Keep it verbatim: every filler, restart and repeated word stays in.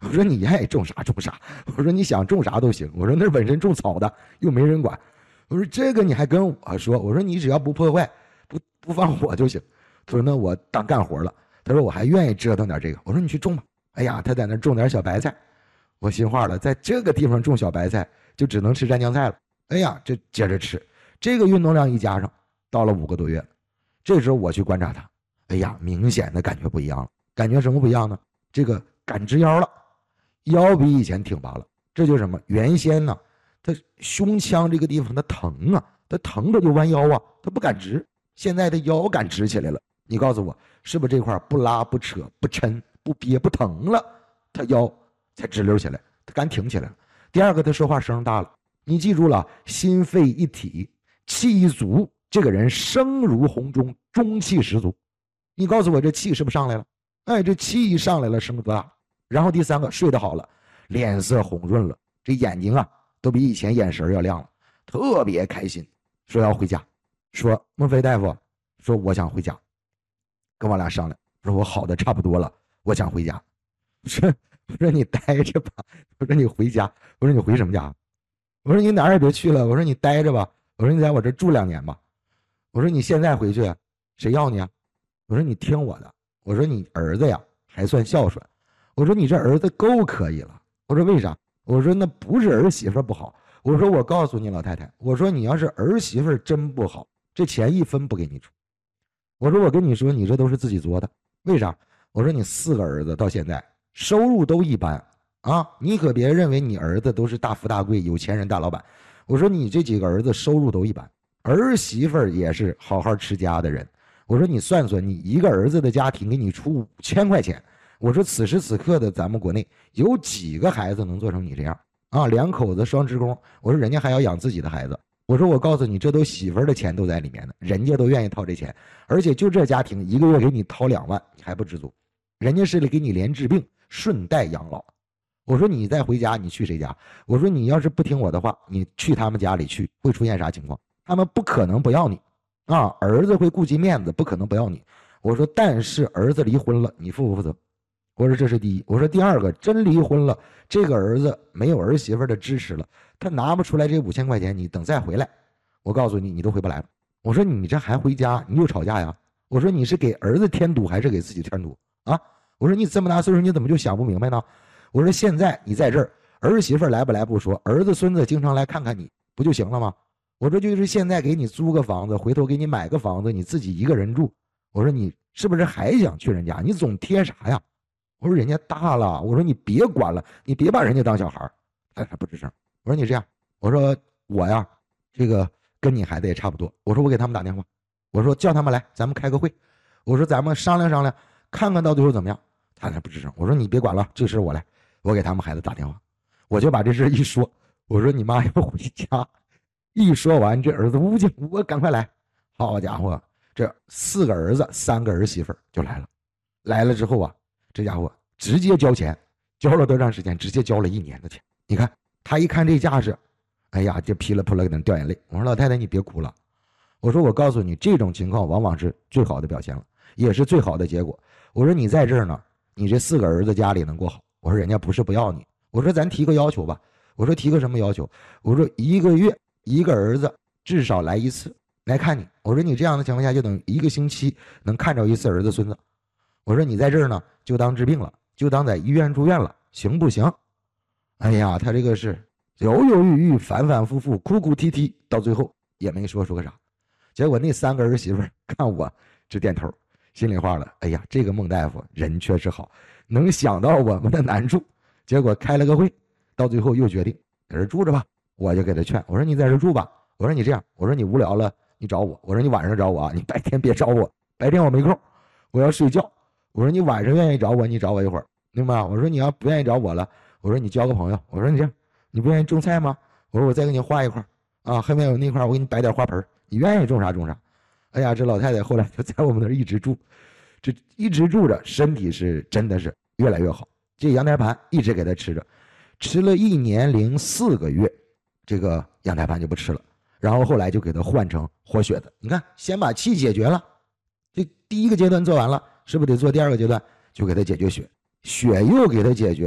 我说你爱种啥种啥，我说你想种啥都行，我说那本身种草的又没人管，我说这个你还跟我说，我说你只要不破坏不不放火就行。他说那我当干活了，他说我还愿意折腾点这个，我说你去种吧。哎呀，他在那种点小白菜，我心话了，在这个地方种小白菜就只能吃蘸酱菜了。哎呀，这接着吃，这个运动量一加上，到了五个多月，这时候我去观察他，哎呀，明显的感觉不一样了。感觉什么不一样呢？这个敢直腰了，腰比以前挺拔了。这就是什么？原先呢，他胸腔这个地方他疼啊，他疼他就弯腰啊，他不敢直。现在他腰敢直起来了。你告诉我，是不是这块不拉不扯不抻不憋不疼了，他腰才直溜起来，他敢挺起来了。第二个，他说话声大了。你记住了，心肺一体，气一足，这个人声如洪钟，中气十足。你告诉我这气是不是上来了？哎，这气一上来了，声多大。然后第三个，睡得好了，脸色红润了，这眼睛啊都比以前眼神要亮了，特别开心，说要回家。说孟非大夫说我想回家，跟我俩商量，说我好的差不多了，我想回家。我说我说你待着吧，我说你回家，我说你回什么家？我说你哪儿也别去了，我说你待着吧，我说你在我这住两年吧，我说你现在回去谁要你啊？我说你听我的，我说你儿子呀还算孝顺，我说你这儿子够可以了。我说为啥？我说那不是儿媳妇不好，我说我告诉你老太太，我说你要是儿媳妇真不好，这钱一分不给你出。我说我跟你说，你这都是自己作的。为啥？我说你四个儿子到现在收入都一般啊，你可别认为你儿子都是大富大贵有钱人大老板。我说你这几个儿子收入都一般，儿媳妇也是好好持家的人。我说你算算，你一个儿子的家庭给你出五千块钱，我说此时此刻的咱们国内有几个孩子能做成你这样啊？两口子双职工，我说人家还要养自己的孩子。我说我告诉你，这都媳妇儿的钱都在里面呢，人家都愿意掏这钱，而且就这家庭一个月给你掏两万，你还不知足，人家是给你连治病顺带养老。我说你再回家，你去谁家？我说你要是不听我的话，你去他们家里去，会出现啥情况？他们不可能不要你啊，儿子会顾及面子，不可能不要你。我说但是儿子离婚了，你负不负责？我说这是第一。我说第二个，真离婚了，这个儿子没有儿媳妇的支持了，他拿不出来这五千块钱，你等再回来，我告诉你，你都回不来了。我说你这还回家，你又吵架呀？我说你是给儿子添堵还是给自己添堵啊？我说你这么大岁数，你怎么就想不明白呢？我说现在你在这儿，儿媳妇来不来不说，儿子孙子经常来看看你不就行了吗？我说就是现在给你租个房子，回头给你买个房子，你自己一个人住，我说你是不是还想去人家？你总贴啥呀？我说人家大了，我说你别管了，你别把人家当小孩。哎，他不吱声。我说你这样，我说我呀，这个跟你孩子也差不多。我说我给他们打电话，我说叫他们来，咱们开个会，我说咱们商量商量，看看到最后怎么样。他才不吱声。我说你别管了，这事我来，我给他们孩子打电话，我就把这事一说，我说你妈要回家。一说完，这儿子呜去，我赶快来。好家伙，这四个儿子三个儿媳妇就来了。来了之后啊，这家伙直接交钱，交了多长时间？直接交了一年的钱。你看他一看这架势，哎呀，就噼里啪啦给他掉眼泪。我说老太太你别哭了，我说我告诉你，这种情况往往是最好的表现了，也是最好的结果。我说你在这儿呢，你这四个儿子家里能过好。我说人家不是不要你，我说咱提个要求吧。我说提个什么要求？我说一个月一个儿子至少来一次来看你。我说你这样的情况下就等一个星期能看着一次儿子孙子。我说你在这儿呢就当治病了，就当在医院住院了，行不行？哎呀，他这个是犹犹豫豫反反复复哭哭啼啼，到最后也没说出个啥。结果那三个儿媳妇看我直点头，心里话了，哎呀，这个孟大夫人确实好，能想到我们的难处。结果开了个会，到最后又决定在这住着吧。我就给他劝，我说你在这住吧，我说你这样，我说你无聊了你找我，我说你晚上找我啊，你白天别找我，白天我没空，我要睡觉。我说你晚上愿意找我，你找我一会儿，明白吗？我说你要不愿意找我了，我说你交个朋友。我说你这样，你不愿意种菜吗？我说我再给你画一块啊，后面有那块我给你摆点花盆，你愿意种啥种啥。哎呀，这老太太后来就在我们那儿一直住，这一直住着，身体是真的是越来越好。这羊胎盘一直给他吃着，吃了一年零四个月，这个羊胎盘就不吃了，然后后来就给他换成活血的。你看，先把气解决了，这第一个阶段做完了，是不是得做第二个阶段？就给他解决血，血又给他解决